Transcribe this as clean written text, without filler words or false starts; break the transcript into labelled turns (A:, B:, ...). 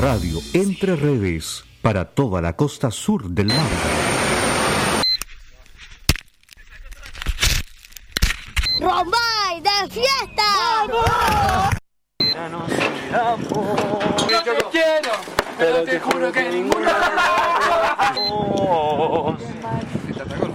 A: Radio Entre Redes, para toda la costa sur del mar.
B: ¡Rombay de fiesta!
C: ¡Vamos! Nos olvidamos. Yo te quiero, pero te juro que ninguno de los dos.